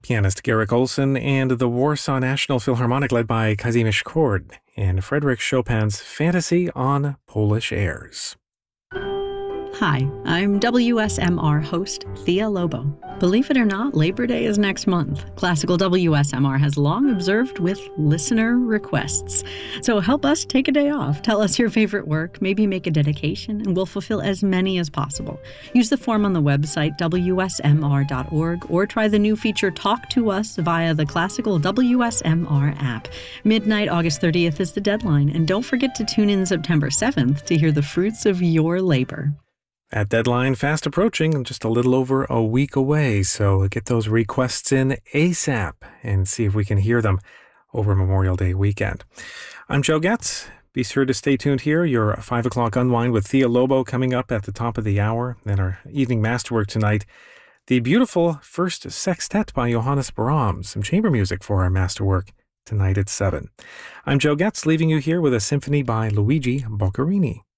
Pianist Garrick Olson and the Warsaw National Philharmonic led by Kazimierz Kord and Frédéric Chopin's Fantasy on Polish Airs. Hi, I'm WSMR host Thea Lobo. Believe it or not, Labor Day is next month. Classical WSMR has long observed with listener requests. So help us take a day off. Tell us your favorite work, maybe make a dedication, and we'll fulfill as many as possible. Use the form on the website WSMR.org or try the new feature Talk to Us via the Classical WSMR app. Midnight, August 30th is the deadline, and don't forget to tune in September 7th to hear the fruits of your labor. That deadline fast approaching, just a little over a week away, so get those requests in ASAP and see if we can hear them over Memorial Day weekend. I'm Joe Getz. Be sure to stay tuned here. Your 5 o'clock unwind with Thea Lobo coming up at the top of the hour. Then our evening masterwork tonight, the beautiful first sextet by Johannes Brahms, some chamber music for our masterwork tonight at 7. I'm Joe Getz, leaving you here with a symphony by Luigi Boccherini.